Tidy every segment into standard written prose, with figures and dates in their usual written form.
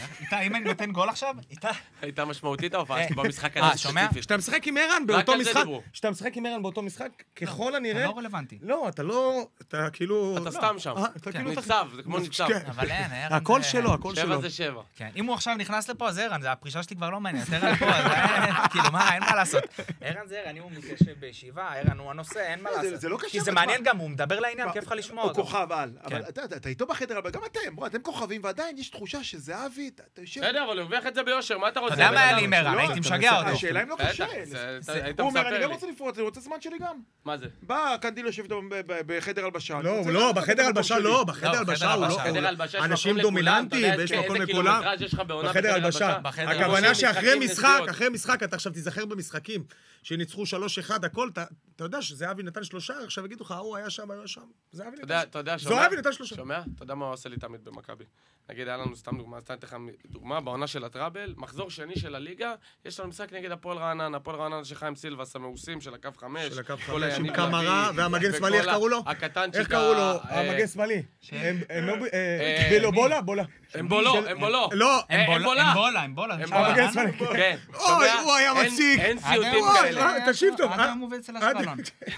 איתה, אם אני נותן גול עכשיו, איתה... הייתה משמעותית ההופעה שלי במשחק הזה. שומע? שאתה משחק עם ערן באותו משחק, ככל הנראה... אתה לא רלוונטי. לא, אתה לא... אתה כאילו... אתה סתם שם. ניצב, זה כמו ניצב. אבל אין, ערן... הכל שלו, הכל שלו. 7 זה 7. כן, אם הוא עכשיו נכנס לפה, אז ערן, הפרישה שלי כבר לא מעניינת. ערן פה, אז כאילו, מה, אין מה לעשות. ערן זה ערן, אם הוא מתיישב בישיבה, ערן הוא הנושא, אין מה לעשות. זה לא קשה. כי זה מעניין גם, הוא מדבר לעניין, כיף לך לשמוע הוא אותו. כוכב על. אבל אתה איתו בחדר, אבל גם אתם כוכבים, ועדיין יש תחושה שזהבי, אתה יושב... בסדר, אבל הוא הרוויח את זה ביושר, מה אתה רוצה? אתה יודע מה היה לי עם ערן, הייתי משגע אותו. השאלה אם לא קשה. היית הוא אומר, אני מספר גם לי. רוצה לפרוץ, אני רוצה זמן שלי גם. מה זה? בא קנדיל יושב איתו בחדר הלבשה. לא, בחדר הלבשה לא, בחדר הלבשה הוא לא... חדר הלבשה יש אנשים מקום לכולם, אתה דומיננטיים, יודע ויש איזה מקום לכולם. קילומטראז' יש לך בעונה בחדר הלבשה. בחדר הכוונה הלבשה. שאחרי משחק, אתה עכשיו תיזכר במשחקים, שניצחו 3-1, הכל, אתה יודע שזהבי נתן 3, עכשיו יגידו לך, הוא היה שם, אתה יודע, זהבי נתן 3. שומע? אתה יודע מה הוא עושה לי תמיד במכבי. נגיד, היה לנו סתם דוגמה, אז אתן לך דוגמה, בעונה של הטראבל, מחזור שני של הליגה, יש לנו משחק נגד הפועל רעננה של חיים סילבס, המאוסים של הקו 5. של הקו 5, עם קמרה, והמגן שמאלי, איך קראו לו? הקטנצ'יק. איך קראו לו? המגן שמאלי. בולה. אמבולו. לא, אמבולה. המגן שמאלי. כן. אוי, הוא היה מציק. אין סיוטים כאלה. תקשיב טוב. עד היום הוא עובד אצל אשקלון.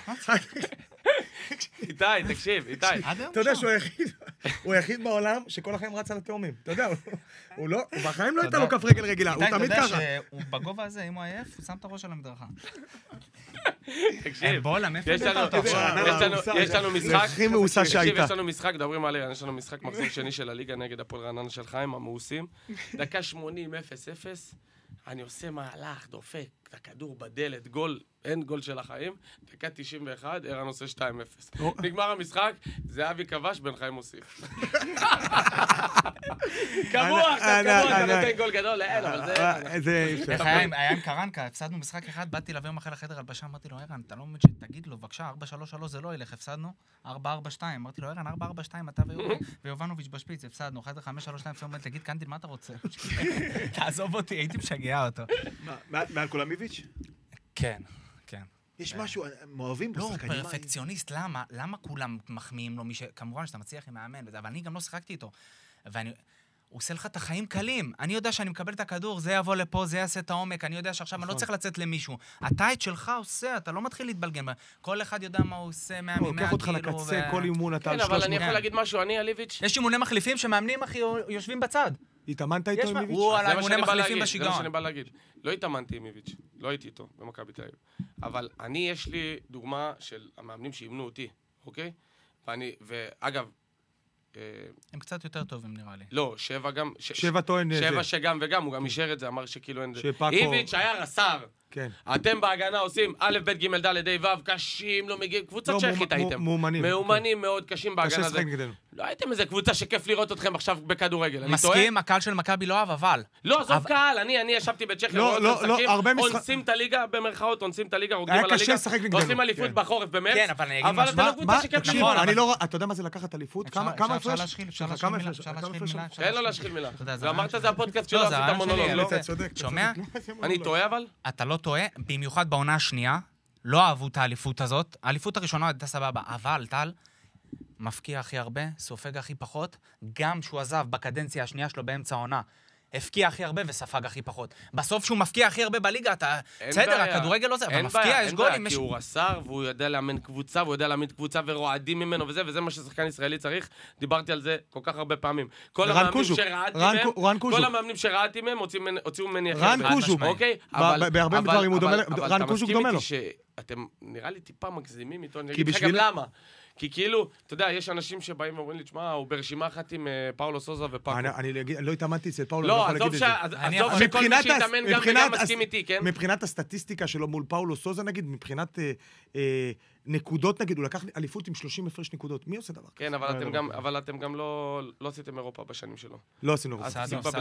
איתי, תקשיב, איתי. אתה יודע שהוא היחיד בעולם שכל החיים רץ על התאומים. אתה יודע, הוא לא, בחיים לא הייתה לו כף רגל רגילה, הוא תמיד ככה. אתה יודע שהוא בגובה הזה, אם הוא עייף, הוא שם את הראש על המדרכה. תקשיב. אמבולה, מאיפה הבאת אותו עכשיו? יש לנו משחק. הכי מאוסה שהייתה. יש לנו משחק, מדברים עליהם, יש לנו משחק מחזור שני של הליגה נגד הפועל רעננה של חיים, המאוסים. דקה 80, 0-0. אני עושה מהלך, דופק, את הכדור בדלת, גול, אין גול של החיים. דקה 91, ערן עושה 2-0. נגמר המשחק, זהבי כבש, בן חיים מוסיף. קבוע, אתה נותן גול גדול, אין, אבל זה... איך היה עם קרנקה, הפסדנו משחק אחד, באתי להביא יום אחרי לחדר הלבשה, אמרתי לו, ערן, אתה לא מבין שתגיד לו, בבקשה, 4-3-3 זה לא ילך, הפסדנו, 4-4-2, אמרתי לו, ערן, 4-4-2, אתה ויובנוביץ' בשפיץ, הפסדנו, חדר 5-3-2, תגיד, קנדיל, מה אתה רוצה? תעזוב אותי, הייתי משגע אותו. מעל קולמיביץ'? כן. יש משהו, הם אוהבים בו שחקנים. לא, פרפקציוניסט, למה? למה כולם מחמיאים לו? כמובן שאתה מצליח עם מאמן, אבל אני גם לא שיחקתי איתו. הוא עושה לך את החיים קלים. אני יודע שאני מקבל את הכדור, זה יבוא לפה, זה יעשה את העומק, אני יודע שעכשיו אני לא צריך לצאת למישהו. אתה את שלך עושה, אתה לא מתחיל להתבלגן. כל אחד יודע מה הוא עושה, מה הוא לוקח אותך לקצה, כל אימון אתה על 300. כן, אבל אני יכול להגיד משהו, אני אליביץ'. יש אימוני מחליפים שמאמנים, אחי, יושבים בצד. התאמנת איתו עם איביץ'? הוא על האימוני מחליפים בשיגעון. זה מה שאני בא להגיד. לא התאמנתי עם איביץ', לא הייתי איתו במכבי תל אביב. אבל יש לי דוגמה של המאמנים שאימנו אותי, אוקיי? ואגב, הם קצת יותר טובים נראה לי. לא, 7 גם... 7 טוען... 7 שגם וגם, הוא גם אישר את זה, אמר שכאילו אין... שפאקו... איביץ' היה רס"ר. כן. אתם בהגנה עושים א', ב', ג', ד', ה', ו', קשים, לא מגיעים, קבוצת צ'כית הייתם. מאומנים מאוד קשים בהגנה הזאת. לא הייתם איזה קבוצה שכיף לראות אתכם עכשיו בכדורגל. מסכים, הקהל של מכבי לא אוהב, אבל... לא, עזוב קהל, אני ישבתי בצ'כיה, אונסים את הליגה, במרכאות, אונסים את הליגה, רוקדים על הליגה, עושים אליפות בחורף במרץ, אבל אתם לא קבוצה שכיף לראות. אתה יודע מה זה לקחת אליפות? כמה הפרש? אין לו להשחיל מילה. ואמרת זה הפודקאסט שלו, עשית מונולוג, לא? שומע? אני טועה אבל? אתה לא טועה, במיוחד בעונה השנייה, לא אהבו את האליפות הזאת. האליפות הראשונה הייתה סבבה, אבל טל מפקיע הכי הרבה, סופג הכי פחות, גם שהוא עזב בקדנציה השנייה שלו באמצע העונה, הפקיע הכי הרבה וספג הכי פחות. בסוף שהוא מפקיע הכי הרבה בליגה, אתה... בסדר, הכדורגל לא זה, אבל מפקיע, יש גולים. אין בעיה, כי הוא רס"ר, והוא יודע לאמן קבוצה, והוא יודע להעמיד קבוצה ורועדים ממנו וזה מה ששחקן ישראלי צריך. דיברתי על זה כל כך הרבה פעמים. כל המאמנים שראיתי מהם, הוציאו ממני הכי הרבה. רן קוז'וק, אוקיי? בהרבה דברים הוא דומה, רן קוז'וק דומה לו. אתם נראה לי טיפה מגזימים איתו, אני אגיד לך גם למה. כי כאילו, אתה יודע, יש אנשים שבאים ואומרים לי, תשמע, הוא ברשימה אחת עם פאולו סוזה ופאקו. אני לא התאמנתי אצל פאולו, לא, עזוב שכל מי שהתאמן גם מסכים איתי, כן? מבחינת הסטטיסטיקה שלו מול פאולו סוזה, נגיד, מבחינת נקודות, נגיד, הוא לקח אליפות עם 30 הפרש נקודות. מי עושה דבר כזה? כן, אבל אתם גם לא עשיתם אירופה בשנים שלו. לא עשינו אירופה.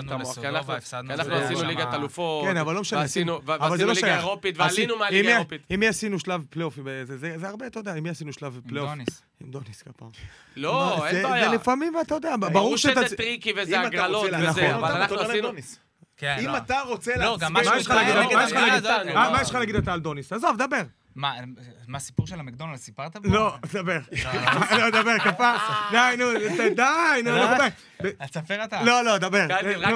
אנחנו עשינו ליגת אלופות. כן, אבל לא משנה. ועשינו ליגה אירופית, ועלינו מהליגה האירופית. אם עשינו שלב פלייאוף, זה הרבה, אתה יודע, אם עשינו שלב פלייאוף. עם דוניס כפעם. לא, אין בעיה. זה לפעמים, אתה יודע, ברור שאתה... שזה טריקי וזה הגרלות וזה, אבל אנחנו עשינו... אם אתה רוצה להצביע... מה יש לך להגיד אתה על דוניס? עזוב, דבר. מה הסיפור של המקדונלדס? סיפרת בו? לא, דבר. לא, דבר, כפה. די, נו, די, נו, תספר אתה. לא, דבר.